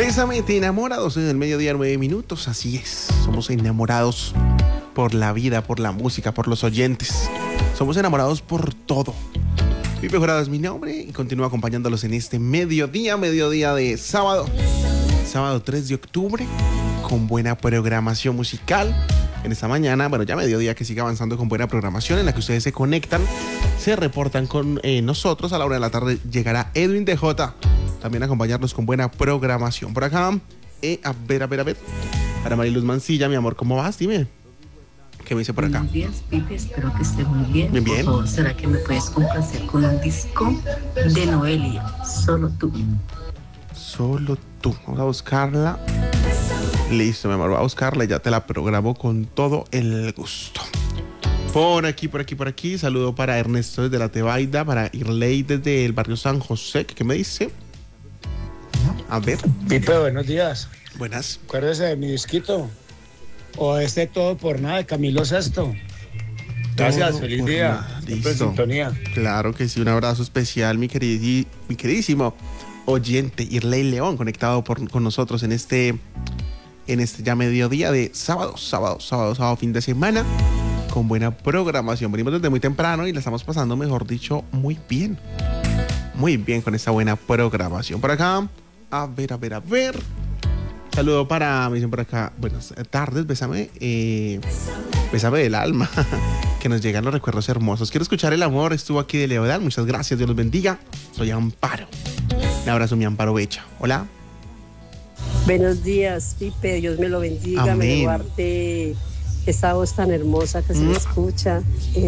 Bésame, te enamora, 12 del mediodía, 9 minutos. Así es, somos enamorados por la vida, por la música, por los oyentes. Somos enamorados por todo. Pipe Jurado es mi nombre y continúo acompañándolos en este mediodía de sábado 3 de octubre, con buena programación musical. En esta mañana, bueno, ya mediodía, que sigue avanzando con buena programación en la que ustedes se conectan, se reportan con nosotros. A la hora de la tarde llegará Edwin DJ, también a acompañarnos con buena programación. Por acá, a ver. Para Mariluz Mancilla, mi amor, ¿cómo vas? Dime. ¿Qué me dice por acá? Buenos días, Pipe, espero que estés muy bien. Bien, bien. Por favor, ¿será que me puedes complacer con un disco de Noelia? Solo tú. Solo tú. Vamos a buscarla. Listo, mi amor, voy a buscarla y ya te la programo con todo el gusto. Por aquí. Saludo para Ernesto desde la Tebaida, para Irley desde el barrio San José. ¿Qué me dice? A ver. Pipe, buenos días. Buenas. Acuérdese de mi disquito. O Todo por Nada de Camilo Sesto. Gracias, Todo feliz por día. nada. Siempre en Listo. sintonía. Claro que sí, un abrazo especial, mi queridísimo oyente Irley León, conectado con nosotros en este ya mediodía de sábado, fin de semana, con buena programación. Venimos desde muy temprano y la estamos pasando, mejor dicho, muy bien con esta buena programación. Por acá, a ver. Saludo para, me dicen por acá, buenas tardes, bésame del alma, que nos llegan los recuerdos hermosos. Quiero escuchar El Amor, estuvo aquí de Leodal, muchas gracias, Dios los bendiga. Soy Amparo. Un abrazo, mi Amparo Becha. Hola. Buenos días, Pipe, Dios me lo bendiga, Amén. me guarde esa voz tan hermosa que se me escucha.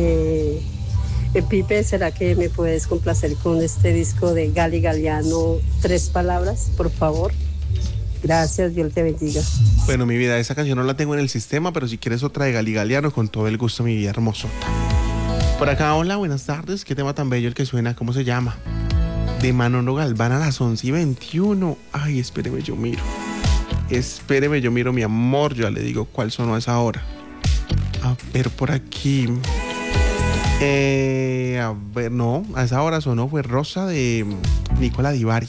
Pipe, ¿será que me puedes complacer con este disco de Gali Galiano, 3 palabras, por favor? Gracias, Dios te bendiga. Bueno, mi vida, esa canción no la tengo en el sistema, pero si quieres otra de Gali Galiano, con todo el gusto, mi vida hermosota. Por acá, hola, buenas tardes. Qué tema tan bello el que suena, ¿cómo se llama? De Manolo Galván a las 11:21. Ay, espéreme, yo miro, mi amor. Yo ya le digo cuál sonó a esa hora. A ver, por aquí. A ver, no, a esa hora sonó, fue Rosa de Nicola Divari.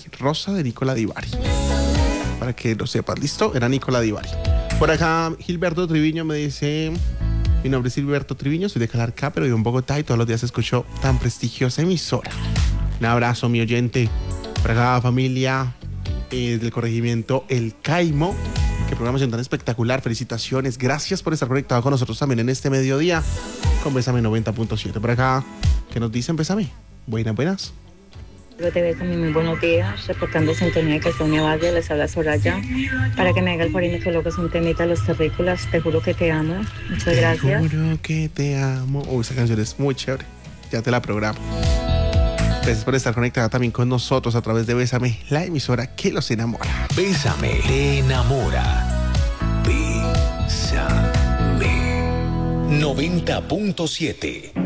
Para que lo sepas, ¿listo? Era Nicola Divari. Por acá, Gilberto Triviño me dice: mi nombre es Gilberto Triviño, soy de Calarcá, pero vivo en Bogotá y todos los días escucho tan prestigiosa emisora. Un abrazo, mi oyente. Por acá, familia del corregimiento El Caimo. Qué programación tan espectacular. Felicitaciones. Gracias por estar conectado con nosotros también en este mediodía con Bésame 90.7. Por acá, ¿qué nos dicen? Bésame. Buenas. Yo te veo también muy buenos días, reportando sintonía de California Valle, les habla Soraya, para que me haga el favor y me coloques un temita a los terrícolas, te juro que te amo, muchas gracias. Te juro que te amo. Esa canción es muy chévere, ya te la programo. Gracias por estar conectada también con nosotros a través de Bésame, la emisora que los enamora. Bésame, te enamora. Bésame 90.7.